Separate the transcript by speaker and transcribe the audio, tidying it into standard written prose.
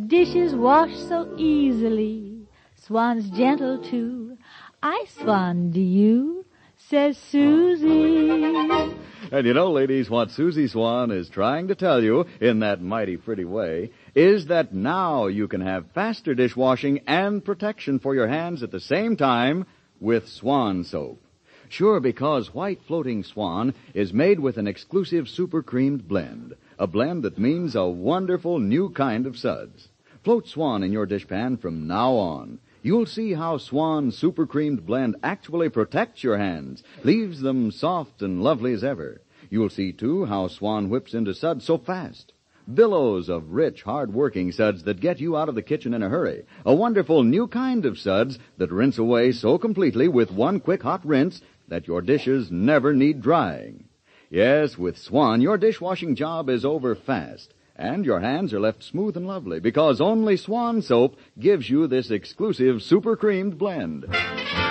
Speaker 1: dishes wash so easily. Swan's gentle too. I swan, do you? Says Susie.
Speaker 2: And you know, ladies, what Susie Swan is trying to tell you in that mighty pretty way is that now you can have faster dishwashing and protection for your hands at the same time with Swan soap. Sure, because White Floating Swan is made with an exclusive super creamed blend, a blend that means a wonderful new kind of suds. Float Swan in your dishpan from now on. You'll see how Swan's super creamed blend actually protects your hands, leaves them soft and lovely as ever. You'll see, too, how Swan whips into suds so fast. Billows of rich, hard-working suds that get you out of the kitchen in a hurry. A wonderful new kind of suds that rinse away so completely with one quick hot rinse that your dishes never need drying. Yes, with Swan, your dishwashing job is over fast. And your hands are left smooth and lovely because only Swan soap gives you this exclusive super creamed blend.